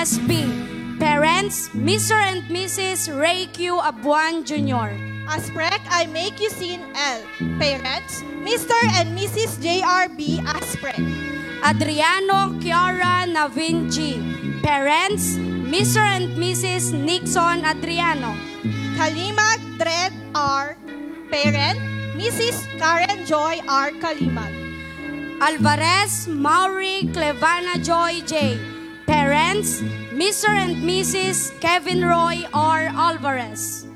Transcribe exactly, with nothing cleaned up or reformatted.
S B. Parents, Mister and Missus Ray Q. Abuan Junior Asprek, I make you sin L. Parents, Mister and Missus J R B Asprek. Adriano Kiara Navinci. Parents, Mister and Missus Nixon Adriano. Kalimag Dred R. Parent, Missus Karen Joy R. Kalimag. Alvarez Maury Clevana Joy J. Parents, Mister and Missus Kevin Roy R. Alvarez.